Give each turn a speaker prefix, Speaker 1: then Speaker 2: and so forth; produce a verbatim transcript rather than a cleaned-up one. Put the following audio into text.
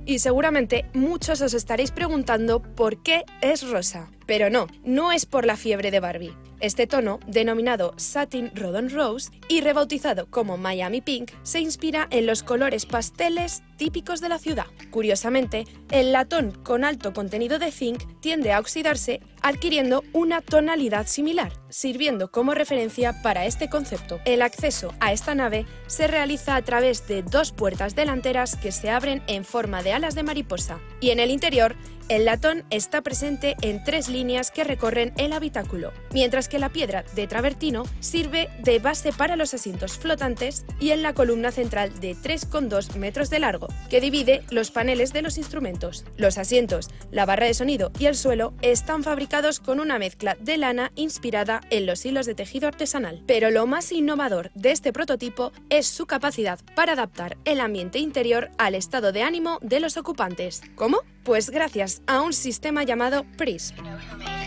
Speaker 1: Y seguramente muchos os estaréis preguntando por qué es rosa. Pero no, no es por la fiebre de Barbie. Este tono, denominado Satin Rodon Rose y rebautizado como Miami Pink, se inspira en los colores pasteles típicos de la ciudad. Curiosamente, el latón con alto contenido de zinc tiende a oxidarse adquiriendo una tonalidad similar, sirviendo como referencia para este concepto. El acceso a esta nave se realiza a través de dos puertas delanteras que se abren en forma de alas de mariposa, y en el interior el latón está presente en tres líneas que recorren el habitáculo, mientras que la piedra de travertino sirve de base para los asientos flotantes y en la columna central de tres coma dos metros de largo, que divide los paneles de los instrumentos. Los asientos, la barra de sonido y el suelo están fabricados con una mezcla de lana inspirada en los hilos de tejido artesanal. Pero lo más innovador de este prototipo es su capacidad para adaptar el ambiente interior al estado de ánimo de los ocupantes. ¿Cómo? Pues gracias a un sistema llamado Prism.